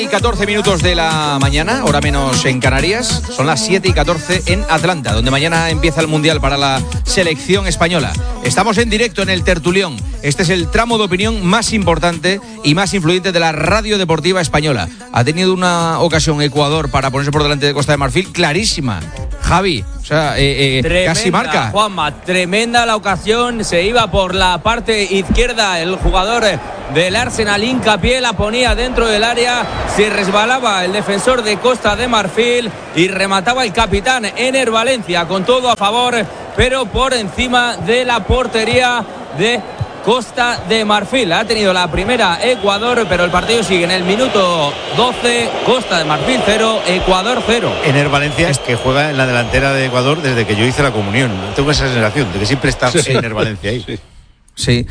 Y 14 minutos de la mañana, hora menos en Canarias, son las 7:14 en Atlanta, donde mañana empieza el Mundial para la selección española. Estamos en directo en el Tertulión. Este es el tramo de opinión más importante y más influyente de la radio deportiva española. Ha tenido una ocasión Ecuador para ponerse por delante de Costa de Marfil clarísima. Javi, o sea, casi marca. Juanma, tremenda la ocasión, se iba por la parte izquierda el jugador del Arsenal, hincapié, la ponía dentro del área, se resbalaba el defensor de Costa de Marfil y remataba el capitán Ener Valencia con todo a favor, pero por encima de la portería de Costa de Marfil. Ha tenido la primera Ecuador, pero el partido sigue en el minuto 12, Costa de Marfil 0, Ecuador 0. Ener Valencia es que juega en la delantera de Ecuador desde que yo hice la comunión. Tengo esa sensación de que siempre está Ener Valencia ahí. Sí.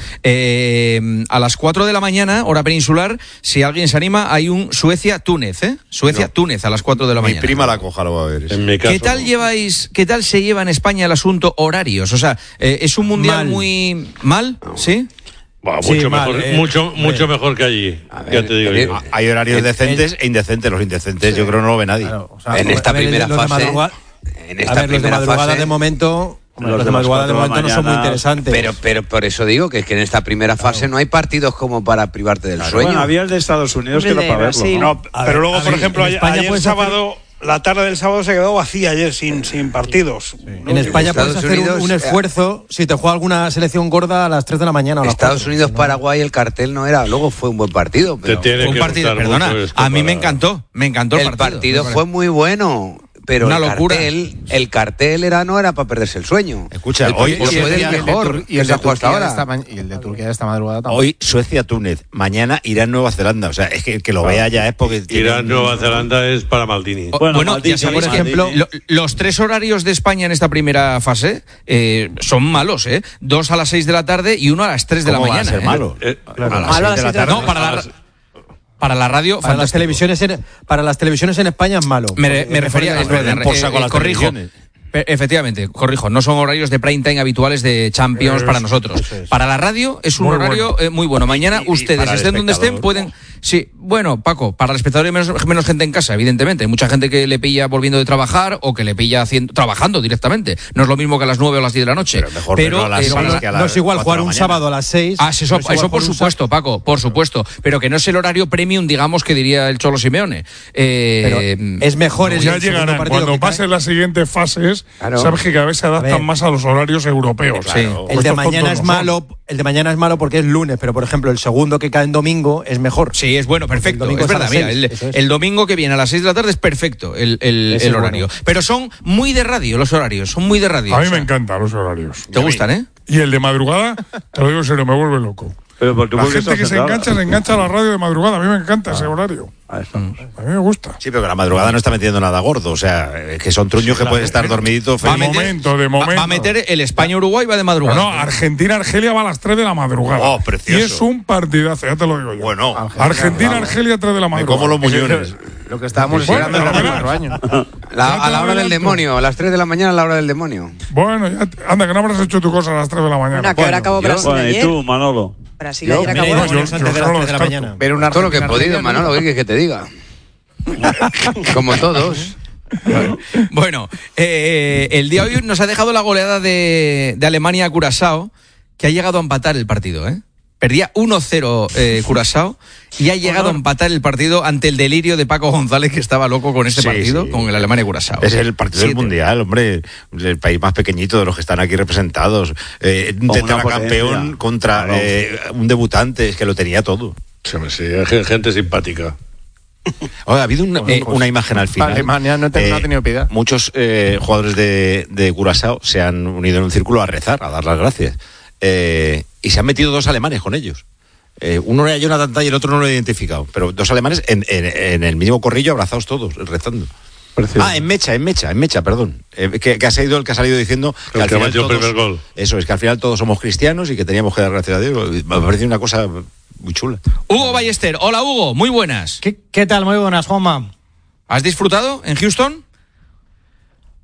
A las 4 de la mañana, hora peninsular, si alguien se anima, hay un Suecia-Túnez, Suecia-Túnez a las 4 de la mañana. Mi prima la coja, lo va a ver. En mi caso, ¿Qué tal se lleva en España el asunto horarios? O sea, ¿es un mundial muy mal? ¿Sí? Mucho mejor que allí. Ya te digo yo. Hay horarios decentes e indecentes. Los indecentes yo creo no lo ve nadie. Claro, o sea, en esta primera fase. Los de madrugada de momento. Los de madrugada de momento no son muy interesantes. Pero por eso digo que es que en esta primera fase no hay partidos como para privarte del sueño. Bueno, había el de Estados Unidos que era para verlo. No, pero luego, por ejemplo, ayer sábado, la tarde del sábado se quedó vacía ayer sin partidos. Sí. En España puedes hacer un esfuerzo si te juega alguna selección gorda a las 3 de la mañana. Estados Unidos, Paraguay, el cartel no era. Luego fue un buen partido. Pero Te tiene un que partido, perdona, a mí me encantó el partido fue muy bueno. Pero una locura. El cartel no era para perderse el sueño. Escucha, hoy fue el mejor y el de Turquía y el de Turquía de esta madrugada también. Hoy Suecia-Túnez, mañana Irán-Nueva Zelanda. O sea, es que lo vea ya es porque Irán-Nueva Zelanda es para Maldini. Bueno, Maldini, ya sabéis, por ejemplo, los 3 horarios de España en esta primera fase son malos, 2 a las 6 de la tarde y 1 a las 3 de la mañana. Va a ser malo. A las 6 de la tarde. No, para la radio, para las televisiones en España es malo. Me refería a corrijo. Efectivamente, corrijo, no son horarios de prime time habituales de Champions para nosotros. Para la radio es un horario muy bueno. Mañana ustedes, estén donde estén, pueden... Sí, bueno, Paco, para el espectador hay menos gente en casa, evidentemente. Hay mucha gente que le pilla volviendo de trabajar o que le pilla trabajando directamente. No es lo mismo que a las 9 o a las 10 de la noche. Pero no es igual jugar un sábado a las 6. Eso por supuesto, Paco, por supuesto. Pero que no es el horario premium, digamos, que diría el Cholo Simeone. Pero es mejor ya llegarán. Cuando pasen las siguientes fases, sabes que cada vez se adaptan más a los horarios europeos. Sí. El de mañana es malo porque es lunes, pero por ejemplo el segundo que cae en domingo es mejor. Sí, es bueno, perfecto. Es verdad, mira, el domingo que viene a las 6 de la tarde es perfecto el horario. Bueno. Pero son muy de radio los horarios, son muy de radio. A mí me encantan los horarios. ¿Te gustan, eh? Y el de madrugada, te lo digo en serio, me vuelve loco. Pero la gente que se engancha a la radio de madrugada. A mí me encanta ese horario. A mí me gusta. Sí, pero que la madrugada no está metiendo nada gordo. O sea, que son truños que pueden estar dormiditos. De momento. Va a meter el España-Uruguay, va de madrugada. No, Argentina-Argelia va a las 3 de la madrugada. Oh, precioso. Y es un partidazo, ya te lo digo yo. Bueno. Argentina-Argelia 3 de la madrugada. Como los muñones. Lo que estábamos esperando hace 4 años. A la hora del demonio, a las 3 de la mañana a la hora del demonio. Bueno, anda, que no habrás hecho tu cosa a las 3 de la mañana. Bueno, que ahora acabó Brasil ayer. ¿Y tú, Manolo? Brasil ayer acabó. Antes de las 3 de la mañana. Todo lo que he podido, Manolo, ¿qué quieres que te diga? Como todos. Bueno, el día de hoy nos ha dejado la goleada de Alemania a Curazao, que ha llegado a empatar el partido, Perdía 1-0 Curazao y ha llegado a empatar el partido ante el delirio de Paco González, que estaba loco con este partido, con el Alemania-Curazao. Es el partido del Mundial, hombre, el país más pequeñito de los que están aquí representados. Un tetracampeón contra un debutante, es que lo tenía todo. Sí, gente simpática. Ha habido una imagen al final. Alemania no ha tenido piedad. Muchos jugadores de Curazao se han unido en un círculo a rezar, a dar las gracias. Y se han metido 2 alemanes con ellos. Uno era Jonathan Tah y el otro no lo he identificado. Pero 2 alemanes en el mismo corrillo, abrazados todos, rezando. Precioso. En mecha, perdón. Que ha salido el que ha salido diciendo que al final primer gol. Eso es, que al final todos somos cristianos y que teníamos que dar gracias a Dios. Me parece una cosa muy chula. Hugo Ballester, hola Hugo, muy buenas. ¿Qué tal? Muy buenas, Juanma. ¿Has disfrutado en Houston?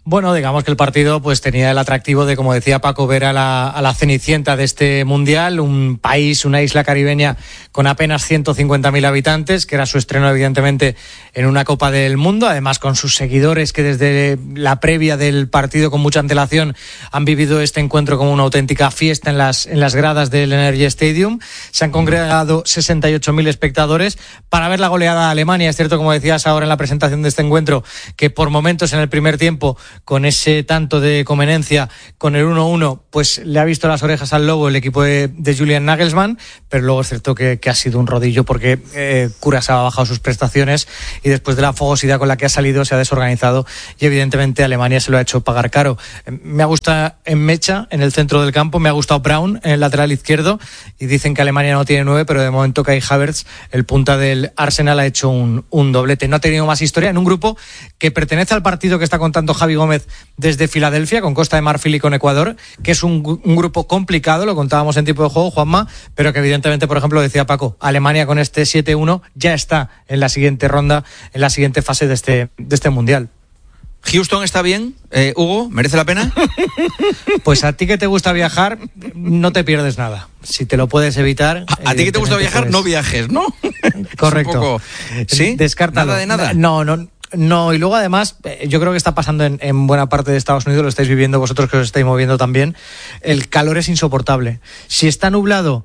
Bueno, digamos que el partido pues tenía el atractivo de, como decía Paco, ver a la cenicienta de este mundial, un país, una isla caribeña con apenas 150.000 habitantes, que era su estreno evidentemente en una Copa del Mundo, además con sus seguidores que desde la previa del partido con mucha antelación han vivido este encuentro como una auténtica fiesta en las gradas del Energy Stadium. Se han congregado 68.000 espectadores para ver la goleada a Alemania. Es cierto, como decías ahora en la presentación de este encuentro, que por momentos en el primer tiempo, con ese tanto de conveniencia, con el 1-1, pues le ha visto las orejas al lobo el equipo de Julian Nagelsmann, pero luego es cierto que ha sido un rodillo porque Curaçao ha bajado sus prestaciones y después de la fogosidad con la que ha salido se ha desorganizado y evidentemente Alemania se lo ha hecho pagar caro. Me ha gustado en Mecha, en el centro del campo, me ha gustado Braun en el lateral izquierdo, y dicen que Alemania no tiene 9, pero de momento Kai Havertz, el punta del Arsenal, ha hecho un doblete. No ha tenido más historia en un grupo que pertenece al partido que está contando Javi Gómez desde Filadelfia, con Costa de Marfil y con Ecuador, que es un grupo complicado, lo contábamos en tiempo de juego, Juanma, pero que evidentemente, por ejemplo, decía Paco, Alemania con este 7-1 ya está en la siguiente ronda, en la siguiente fase de este Mundial. ¿Houston está bien, Hugo? ¿Merece la pena? Pues a ti que te gusta viajar, no te pierdes nada. Si te lo puedes evitar... A ti que te gusta viajar, no viajes, ¿no? Correcto. Un poco... ¿Sí? Descártalo. ¿Nada de nada? No, y luego además, yo creo que está pasando en buena parte de Estados Unidos, lo estáis viviendo vosotros que os estáis moviendo también, el calor es insoportable. Si está nublado,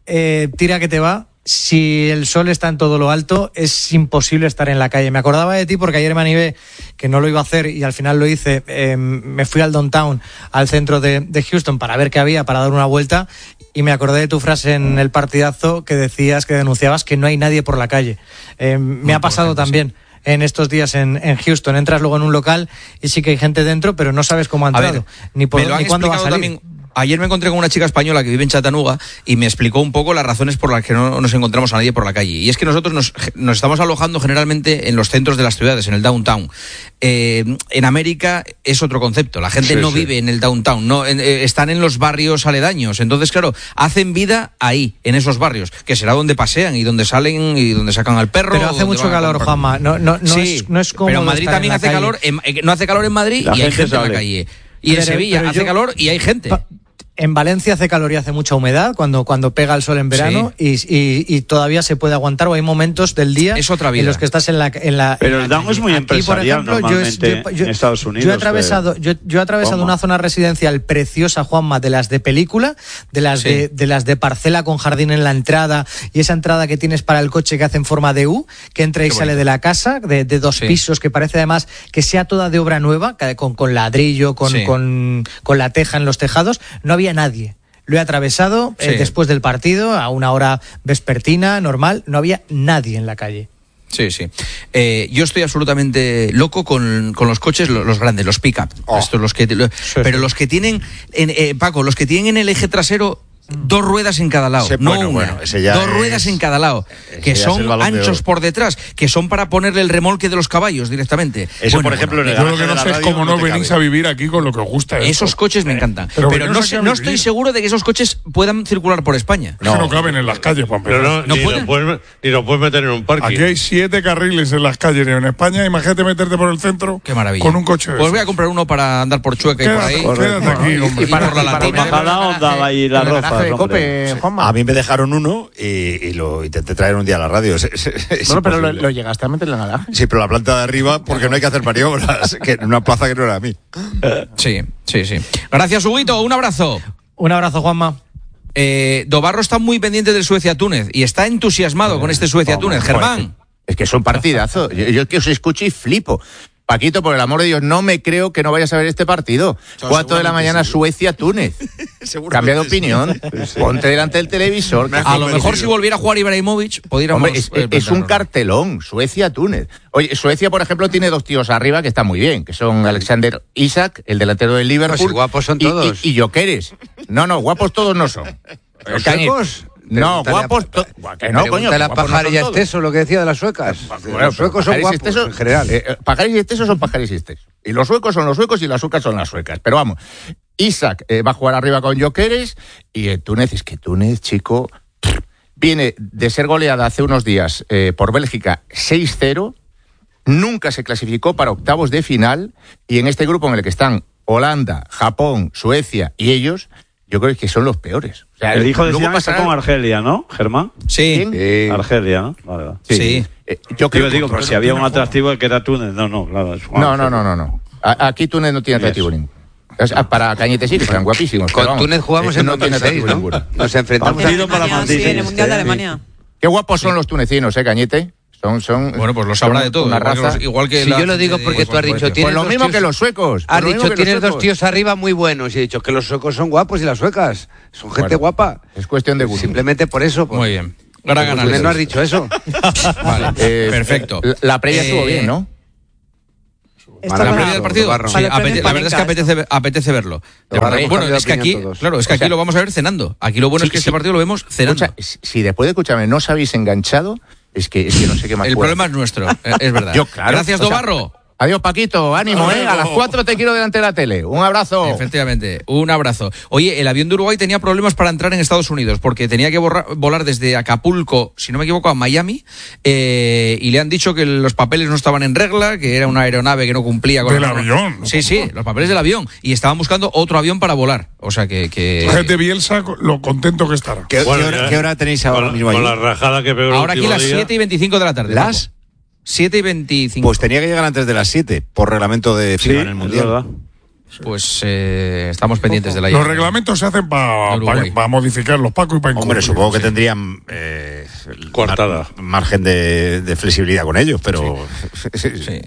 tira que te va. Si el sol está en todo lo alto, es imposible estar en la calle. Me acordaba de ti porque ayer me animé, que no lo iba a hacer y al final lo hice. Me fui al downtown, al centro de Houston, para ver qué había, para dar una vuelta, y me acordé de tu frase en el partidazo que decías, que denunciabas que no hay nadie por la calle. Me ha pasado también. Sí. En estos días en Houston, entras luego en un local y sí que hay gente dentro, pero no sabes cómo ha entrado, ni cuándo va a salir. También. Ayer me encontré con una chica española que vive en Chattanooga y me explicó un poco las razones por las que no nos encontramos a nadie por la calle. Y es que nosotros nos estamos alojando generalmente en los centros de las ciudades, en el downtown. En América es otro concepto. La gente no vive en el downtown, están en los barrios aledaños. Entonces, claro, hacen vida ahí, en esos barrios, que será donde pasean y donde salen y donde sacan al perro. Pero hace mucho calor, Juanma. No es como. Pero en Madrid también hace calor. No hace calor en Madrid y hay gente en la calle. Y en Sevilla hace calor y hay gente. En Valencia hace calor y hace mucha humedad cuando pega el sol en verano, y todavía se puede aguantar, o hay momentos del día en los que estás en la pero el down es muy empresarial. Aquí, por ejemplo, normalmente en Estados Unidos. Yo he atravesado una zona residencial preciosa, Juanma, de las de película, de las de parcela con jardín en la entrada, y esa entrada que tienes para el coche que hace en forma de U, que entra y sale de la casa, de 2 pisos, que parece además que sea toda de obra nueva, con ladrillo, con la teja en los tejados. No había nadie. Lo he atravesado después del partido, a una hora vespertina, normal, no había nadie en la calle. Sí. Yo estoy absolutamente loco con los coches, los grandes, los pick-up. Estos, pero los que tienen, Paco, los que tienen en el eje trasero 2 ruedas en cada lado, dos ruedas en cada lado, que son anchos por detrás, que son para ponerle el remolque de los caballos directamente. Eso, por ejemplo, yo lo que no sé es cómo no venís a vivir aquí con lo que os gusta. Esos coches me encantan, pero no estoy seguro de que esos coches puedan circular por España. No caben en las calles, Juan Pedro. Ni lo puedes meter en un parque. Aquí hay 7 carriles en las calles en España. Imagínate meterte por el centro. Qué maravilla. Con un coche. Pues voy a comprar uno para andar por Chueca y por ahí. Quédate aquí, hombre. Y para la onda y la ropa. A mí me dejaron uno y lo intenté traer un día a la radio. Pero lo llegaste a meter en la garaje. Sí, pero la planta de arriba, porque no hay que hacer maniobras, que en una plaza que no era a mí. Sí. Gracias, Huguito. Un abrazo. Un abrazo, Juanma. Dobarro está muy pendiente del Suecia-Túnez y está entusiasmado con este Suecia-Túnez. Germán. Es que es un partidazo. Yo que os escucho y flipo. Paquito, por el amor de Dios, no me creo que no vayas a ver este partido. 4 de la mañana, Suecia-Túnez. Cambia de opinión. Ponte delante del televisor. A lo mejor si volviera a jugar Ibrahimovic, podríamos... Hombre, es un cartelón. Suecia-Túnez. Oye, Suecia, por ejemplo, tiene 2 tíos arriba que están muy bien, que son Alexander Isak, el delantero del Liverpool. Pues guapos son todos. Y Gyökeres. No, guapos todos no son. ¿Los suecos? No, guapos... No, coño. ¿Te la Pajares y Esteso, lo que decía de las suecas? Los suecos son guapos, en general. Pajares y Esteso son Pajares y Esteso. Y los suecos son los suecos y las suecas son las suecas. Pero vamos, Isak va a jugar arriba con Gyökeres, y Túnez, chico, viene de ser goleada hace unos días por Bélgica 6-0, nunca se clasificó para octavos de final, y en este grupo en el que están Holanda, Japón, Suecia y ellos, yo creo que son los peores. O sea, el hijo de Zidane está con Argelia, ¿no, Germán? Sí. Argelia, ¿no? Vale. Sí. Yo creo pero si había un atractivo que era Túnez. No, claro. No. Aquí Túnez no tiene atractivo ninguno. Para Cañete sí, que eran guapísimos. Con Túnez jugamos en 2006, ¿no? Nos enfrentamos en el Mundial de Alemania. Qué guapos son los tunecinos, Cañete. Son bueno, pues lo sabrá de todo. Una raza. Igual que yo lo digo porque tú has dicho... Pues lo mismo que los suecos. Has dicho, tienes dos tíos arriba muy buenos. Y he dicho que los suecos son guapos y las suecas son gente guapa. Es cuestión de gusto. Simplemente por eso. Muy bien. Gran análisis. No has dicho eso. Vale, perfecto. La previa estuvo bien, ¿no? ¿La previa del partido? Sí, la verdad es que apetece verlo. Bueno, es que aquí, claro, es que aquí lo vamos a ver cenando. Aquí lo bueno es que este partido lo vemos cenando. Si después de escucharme no os habéis enganchado, es que no sé qué más. El problema es nuestro, es verdad. Gracias, Dobarro. Adiós, Paquito, ánimo, A las 4 te quiero delante de la tele. Un abrazo. Efectivamente, un abrazo. Oye, el avión de Uruguay tenía problemas para entrar en Estados Unidos porque tenía que volar desde Acapulco, si no me equivoco, a Miami, y le han dicho que los papeles no estaban en regla, que era una aeronave que no cumplía con... ¿Del avión? Sí, los papeles del avión. Y estaban buscando otro avión para volar. O sea que... Gente Bielsa, lo contento que estará. ¿Qué hora tenéis ahora mismo allí? Con la rajada que pegó ahora aquí las 7:25 de la tarde. ¿Las? 7:25. Pues tenía que llegar antes de las 7 por reglamento de FIFA en el Mundial. Pues estamos pendientes de la Los reglamentos se hacen para modificarlos, Paco, y para incluirlos. Hombre, supongo que tendrían margen de flexibilidad con ellos, pero... Sí.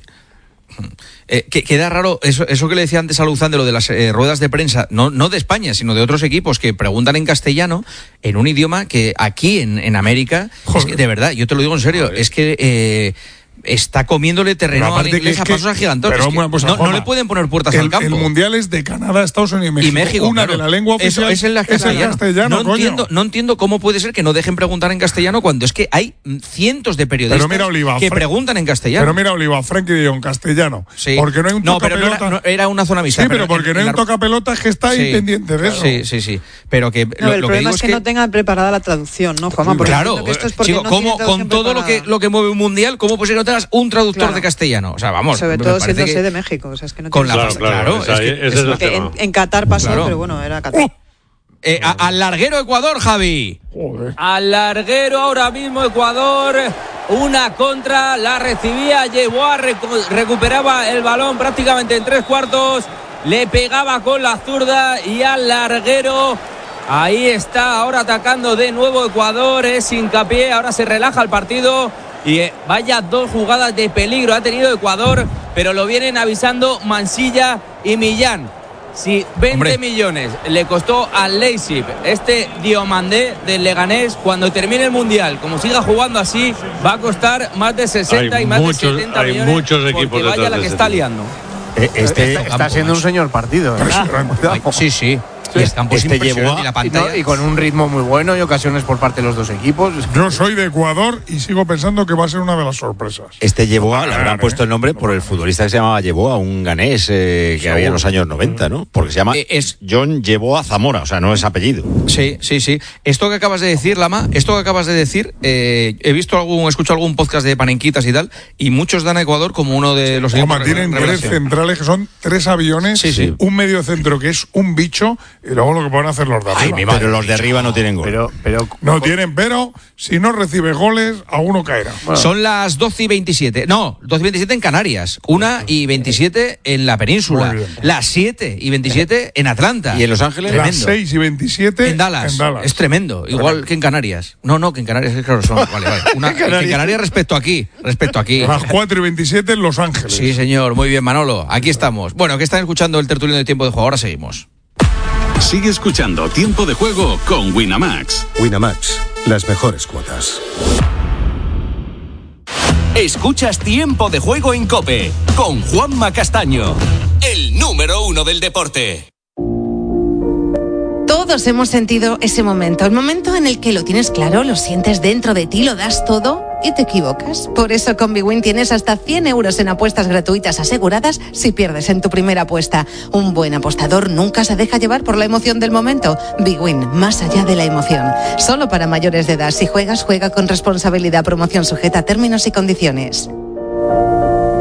Queda raro eso que le decía antes a Luzán de lo de las ruedas de prensa, no de España, sino de otros equipos que preguntan en castellano, en un idioma que aquí en América, es que, de verdad, yo te lo digo en serio, es que... está comiéndole terreno al inglés a pasos agigantados. No le pueden poner puertas al campo. El Mundial es de Canadá, Estados Unidos y México. Una de la lengua oficial es el castellano. No entiendo cómo puede ser que no dejen preguntar en castellano cuando es que hay cientos de periodistas que preguntan en castellano. Pero mira, Oliva, Frankie de Jong, castellano. Sí. Porque no hay un tocapelota. No, era una zona mixta. Sí, pero porque no hay un tocapelotas que está ahí pendiente de eso. Sí. Pero que el problema es que no tengan preparada la traducción, ¿no, Juanma? Claro, chico, con todo lo que mueve un Mundial, ¿cómo puede ser que no tengas un traductor de castellano? O sea, vamos. Sobre todo siendo de México. O sea, es que no con la claro. En Qatar pasó, pero bueno, era Qatar. Al larguero Ecuador, Javi. Joder. Al larguero ahora mismo Ecuador. Una contra, la recibía Yeboah, recuperaba el balón prácticamente en 3/4. Le pegaba con la zurda y al larguero. Ahí está, ahora atacando de nuevo Ecuador. Es hincapié, ahora se relaja el partido. Y vaya dos jugadas de peligro ha tenido Ecuador, pero lo vienen avisando Mansilla y Millán. Si 20 millones le costó al Leipzig Diomandé del Leganés, cuando termine el Mundial, como siga jugando así, va a costar más de 60 y más de 70 millones. Hay muchos equipos porque vaya la que está liando. Está siendo un señor partido. Sí. Llevó la pantalla. Y con un ritmo muy bueno y ocasiones por parte de los dos equipos. Yo soy de Ecuador y sigo pensando que va a ser una de las sorpresas. Yeboah le habrán puesto el nombre por el futbolista que se llamaba Yeboah, un ganés que había en los años 90, ¿no? Porque se llama John Yeboah Zamora, o sea, no es apellido. Sí. Esto que acabas de decir, Lama, he escuchado algún podcast de Panenquitas y tal, y muchos dan a Ecuador como uno de los equipos. Tienen tres centrales que son 3 aviones, un medio centro que es un bicho. Y luego lo que pueden hacer los de arriba. Pero los de arriba no tienen gol. Pero si no recibe goles, a uno caerá. Bueno. Son las 12:27. No, 12:27 en Canarias. 1:27 en la península. Las 7:27 en Atlanta. ¿Y en Los Ángeles? Las 6:27 en Dallas. Es tremendo. Igual que en Canarias. No, que en Canarias es claro son. Vale. En Canarias respecto aquí. Las 4:27 en Los Ángeles. Sí, señor. Muy bien, Manolo. Aquí estamos. Bueno, que están escuchando el tertuliano de Tiempo de Juego. Ahora seguimos. Sigue escuchando Tiempo de Juego con Winamax. Winamax, las mejores cuotas. Escuchas Tiempo de Juego en COPE con Juanma Castaño, el número 1 del deporte. Todos hemos sentido ese momento, el momento en el que lo tienes claro, lo sientes dentro de ti, lo das todo y te equivocas. Por eso con BWIN tienes hasta 100 euros en apuestas gratuitas aseguradas si pierdes en tu primera apuesta. Un buen apostador nunca se deja llevar por la emoción del momento. BWIN, más allá de la emoción. Solo para mayores de edad. Si juegas, juega con responsabilidad. Promoción sujeta a términos y condiciones.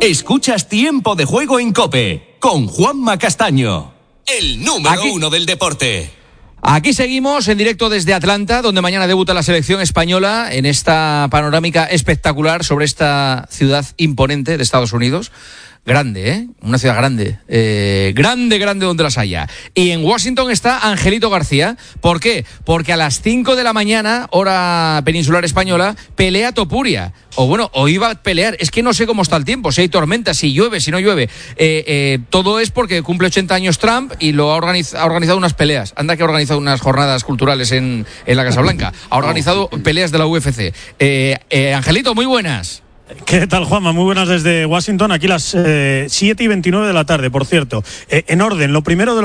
Escuchas Tiempo de Juego en COPE con Juanma Castaño, el número 1 del deporte. Aquí seguimos en directo desde Atlanta, donde mañana debuta la selección española en esta panorámica espectacular sobre esta ciudad imponente de Estados Unidos. Grande, ¿eh? Una ciudad grande. Grande donde las haya. Y en Washington está Angelito García. ¿Por qué? Porque a las 5 de la mañana, hora peninsular española, pelea Topuria. O iba a pelear. Es que no sé cómo está el tiempo. Si hay tormenta, si llueve, si no llueve. Todo es porque cumple 80 años Trump y lo ha organizado unas peleas. Anda que ha organizado unas jornadas culturales en la Casa Blanca. Ha organizado peleas de la UFC. Angelito, muy buenas. ¿Qué tal, Juanma? Muy buenas desde Washington. Aquí las 7:29 de la tarde, por cierto. En orden, lo primero de lo